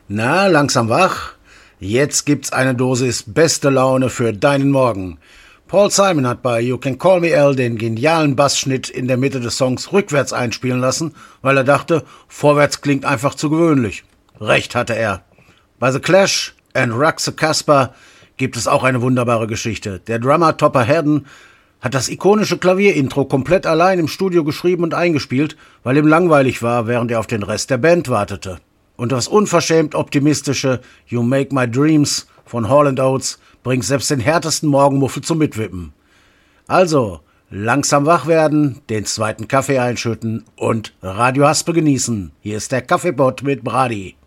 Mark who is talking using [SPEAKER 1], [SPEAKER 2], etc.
[SPEAKER 1] Na, langsam wach? Jetzt gibt's eine Dosis beste Laune für deinen Morgen. Paul Simon hat bei You Can Call Me Al den genialen Bassschnitt in der Mitte des Songs rückwärts einspielen lassen, weil er dachte, vorwärts klingt einfach zu gewöhnlich. Recht hatte er. Bei The Clash and Rock the Casbah gibt es auch eine wunderbare Geschichte. Der Drummer Topper Herden hat das ikonische Klavierintro komplett allein im Studio geschrieben und eingespielt, weil ihm langweilig war, während er auf den Rest der Band wartete. Und das unverschämt optimistische You Make My Dreams von Hall & Oates bringt selbst den härtesten Morgenmuffel zum Mitwippen. Also, langsam wach werden, den zweiten Kaffee einschütten und Radio Haspe genießen. Hier ist der Kaffeepott mit Brady.